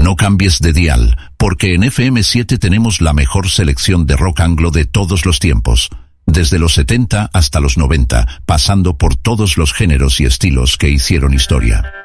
No cambies de dial, porque en FM7 tenemos la mejor selección de rock anglo de todos los tiempos, desde los 70 hasta los 90, pasando por todos los géneros y estilos que hicieron historia.